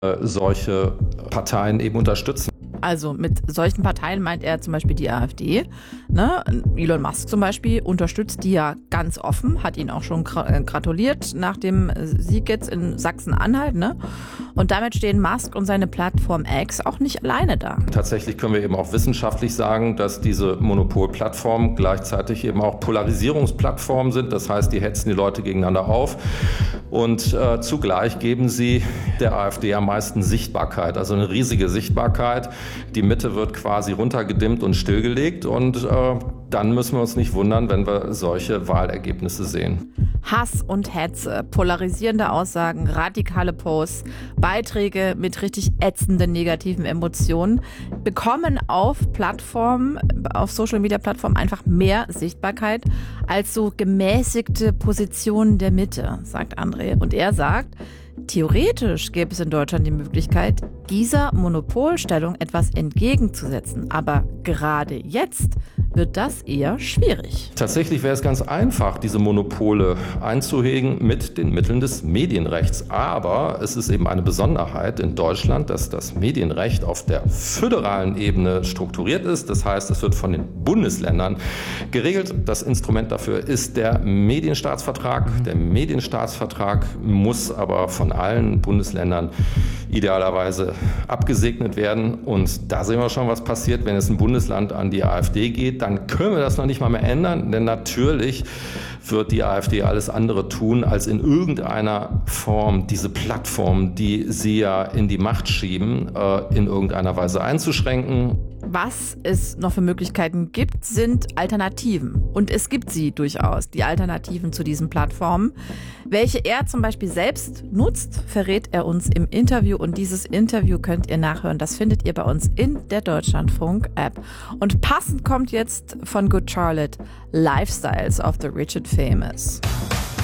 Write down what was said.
solche Parteien eben unterstützen. Also mit solchen Parteien meint er zum Beispiel die AfD. Ne? Elon Musk zum Beispiel unterstützt die ja ganz offen, hat ihn auch schon gratuliert nach dem Sieg jetzt in Sachsen-Anhalt. Ne? Und damit stehen Musk und seine Plattform X auch nicht alleine da. Tatsächlich können wir eben auch wissenschaftlich sagen, dass diese Monopolplattformen gleichzeitig eben auch Polarisierungsplattformen sind. Das heißt, die hetzen die Leute gegeneinander auf und zugleich geben sie der AfD am meisten Sichtbarkeit, also eine riesige Sichtbarkeit. Die Mitte wird quasi runtergedimmt und stillgelegt und dann müssen wir uns nicht wundern, wenn wir solche Wahlergebnisse sehen. Hass und Hetze, polarisierende Aussagen, radikale Posts, Beiträge mit richtig ätzenden negativen Emotionen bekommen auf Plattformen, auf Social-Media-Plattformen einfach mehr Sichtbarkeit als so gemäßigte Positionen der Mitte, sagt André. Und er sagt, theoretisch gäbe es in Deutschland die Möglichkeit, dieser Monopolstellung etwas entgegenzusetzen. Aber gerade jetzt wird das eher schwierig. Tatsächlich wäre es ganz einfach, diese Monopole einzuhegen mit den Mitteln des Medienrechts. Aber es ist eben eine Besonderheit in Deutschland, dass das Medienrecht auf der föderalen Ebene strukturiert ist. Das heißt, es wird von den Bundesländern geregelt. Das Instrument dafür ist der Medienstaatsvertrag. Der Medienstaatsvertrag muss aber von allen Bundesländern idealerweise abgesegnet werden. Und da sehen wir schon, was passiert, wenn es ein Bundesland an die AfD geht. Dann können wir das noch nicht mal mehr ändern, denn natürlich wird die AfD alles andere tun, als in irgendeiner Form diese Plattform, die sie ja in die Macht schieben, in irgendeiner Weise einzuschränken. Was es noch für Möglichkeiten gibt, sind Alternativen. Und es gibt sie durchaus, die Alternativen zu diesen Plattformen. Welche er zum Beispiel selbst nutzt, verrät er uns im Interview. Und dieses Interview könnt ihr nachhören. Das findet ihr bei uns in der Deutschlandfunk-App. Und passend kommt jetzt von Good Charlotte Lifestyles of the Rich and Famous.